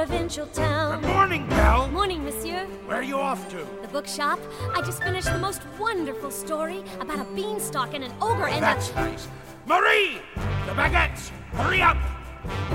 Provincial town. Good morning, Belle. Morning, monsieur. Where are you off to? The bookshop. I just finished the most wonderful story about a beanstalk and an ogre and That's nice. Marie! The baguettes! Hurry up!